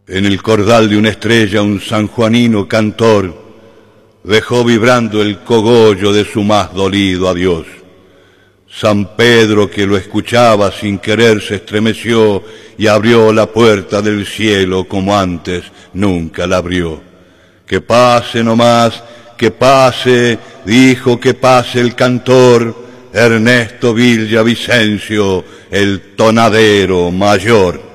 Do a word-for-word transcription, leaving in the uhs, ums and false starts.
En el cordal de una estrella un sanjuanino cantor dejó vibrando el cogollo de su más dolido adiós. San Pedro, que lo escuchaba sin querer, se estremeció y abrió la puerta del cielo como antes nunca la abrió. Que pase nomás, que pase, dijo que pase el cantor Ernesto Villavicencio, el tonadero mayor.